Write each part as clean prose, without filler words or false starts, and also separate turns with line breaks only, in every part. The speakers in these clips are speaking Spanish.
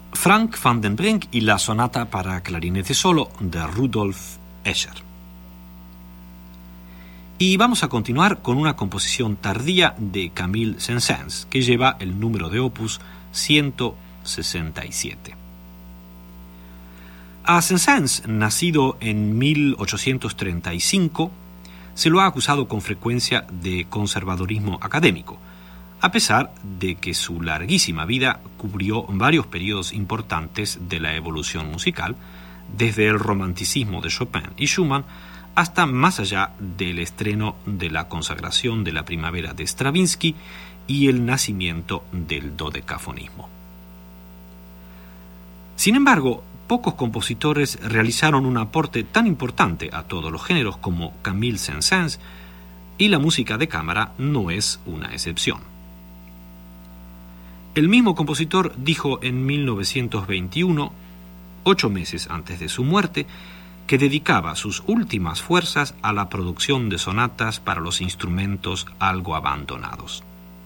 Frank van den Brink y la sonata para clarinete solo de Rudolf Escher. Y vamos a continuar con una composición tardía de Camille Saint-Saëns, que lleva el número de opus 167. A Saint-Saëns, nacido en 1835, se lo ha acusado con frecuencia de conservadorismo académico, a pesar de que su larguísima vida cubrió varios periodos importantes de la evolución musical, desde el romanticismo de Chopin y Schumann hasta más allá del estreno de la consagración de la primavera de Stravinsky y el nacimiento del dodecafonismo. Sin embargo, pocos compositores realizaron un aporte tan importante a todos los géneros como Camille Saint-Saëns, y la música de cámara no es una excepción. El mismo compositor dijo en 1921, 8 meses antes de su muerte, que dedicaba sus últimas fuerzas a la producción de sonatas para los instrumentos algo abandonados.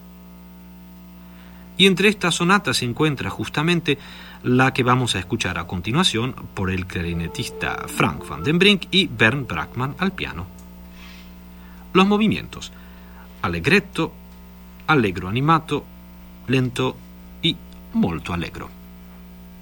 Y entre estas sonatas se encuentra justamente la que vamos a escuchar a continuación por el clarinetista Frank van den Brink y Bernd Brachmann al piano. Los movimientos: allegretto, allegro animato, lento y molto allegro.